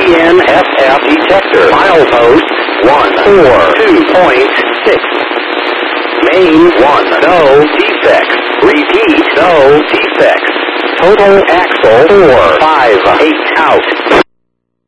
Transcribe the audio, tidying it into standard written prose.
DNFF detector. Milepost 142.6. Main 1, no defects. Repeat, no defects. Total axle 458 out.